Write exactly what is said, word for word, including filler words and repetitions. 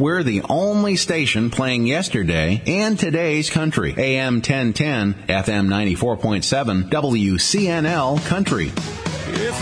we're the only station playing yesterday and today's country. A M ten ten, F M ninety-four point seven, W C N L Country.